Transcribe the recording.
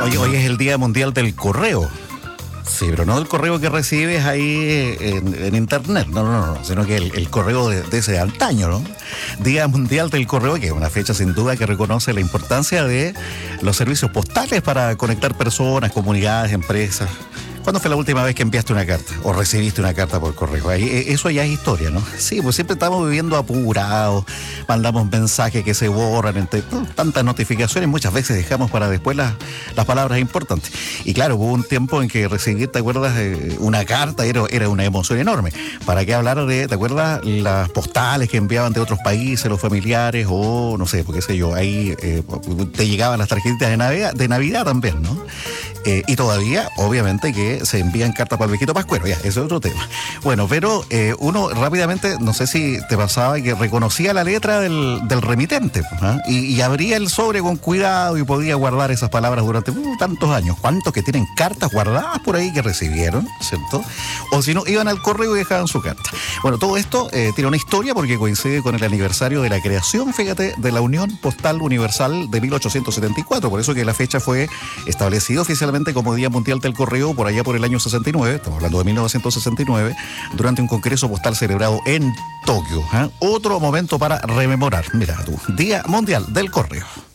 Hoy es el Día Mundial del Correo. Sí, pero no el correo que recibes ahí en internet, no, sino que el correo de ese antaño, ¿no? Día Mundial del Correo, que es una fecha sin duda que reconoce la importancia de los servicios postales para conectar personas, comunidades, empresas. ¿Cuándo fue la última vez que enviaste una carta o recibiste una carta por correo? Ahí, eso ya es historia, ¿no? Sí, pues siempre estamos viviendo apurados, mandamos mensajes que se borran, entre tantas notificaciones, muchas veces dejamos para después las palabras importantes. Y claro, hubo un tiempo en que recibir, ¿te acuerdas? Una carta era una emoción enorme. ¿Para qué hablar de, ¿te acuerdas? Las postales que enviaban de otros países, los familiares, o no sé, qué sé yo, ahí te llegaban las tarjetitas de Navidad también, ¿no? Y todavía, obviamente, que se envían cartas para el viejito pascuero, ya, ese es otro tema. Bueno, pero uno rápidamente, no sé si te pasaba, que reconocía la letra del remitente, ¿eh? y abría el sobre con cuidado y podía guardar esas palabras durante tantos años. ¿Cuántos que tienen cartas guardadas por ahí que recibieron, ¿cierto? O si no, iban al correo y dejaban su carta. Bueno, todo esto tiene una historia porque coincide con el aniversario de la creación, fíjate, de la Unión Postal Universal de 1874. Por eso que la fecha fue establecida oficialmente como Día Mundial del Correo por allá por el año 69, estamos hablando de 1969, durante un congreso postal celebrado en Tokio. Otro momento para rememorar. Mira tú, Día Mundial del Correo.